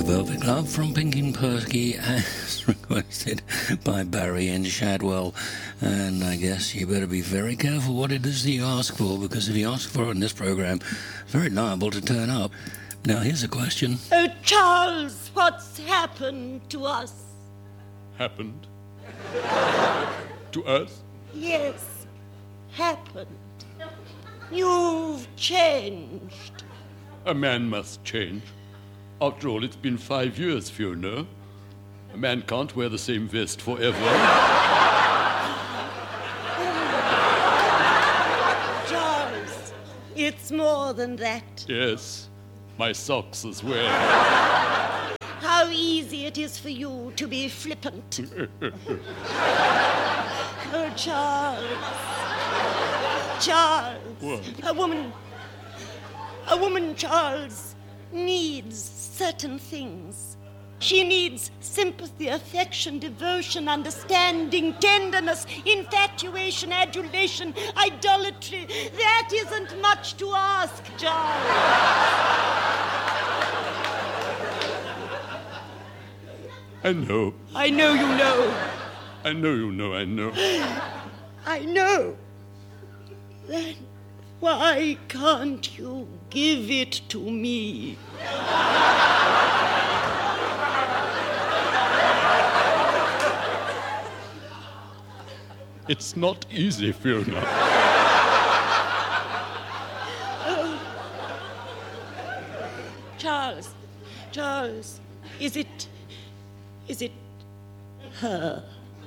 Velvet Glove from Pinky and Perky, as requested by Barry in Shadwell. And I guess you better be very careful what it is that you ask for, because if you ask for it in this program, very liable to turn up. Now, here's a question. Oh, Charles, what's happened to us? Happened? To us? Yes, happened. You've changed. A man must change. After all, it's been 5 years, Fiona. A man can't wear the same vest forever. Charles, it's more than that. Yes, my socks as well. How easy it is for you to be flippant. Oh, Charles. Charles. What? A woman, Charles, needs certain things. She needs sympathy, affection, devotion, understanding, tenderness, infatuation, adulation, idolatry. That isn't much to ask, Charles. I know. I know you know. I know you know, I know. I know. Then why can't you give it to me? It's not easy, Fiona. Charles, is it her?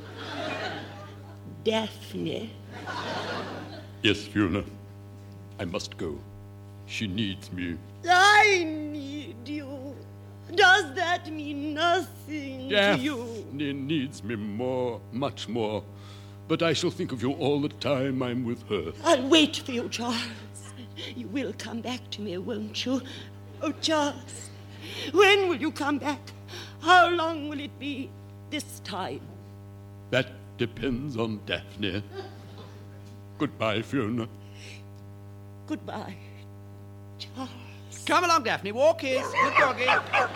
Daphne? Yes, Fiona. I must go. She needs me. I need you. Does that mean nothing to you? Daphne needs me more, much more. But I shall think of you all the time I'm with her. I'll wait for you, Charles. You will come back to me, won't you? Oh, Charles, when will you come back? How long will it be this time? That depends on Daphne. Goodbye, Fiona. Goodbye, Charles. Come along, Daphne. Walk, kids. Good doggy.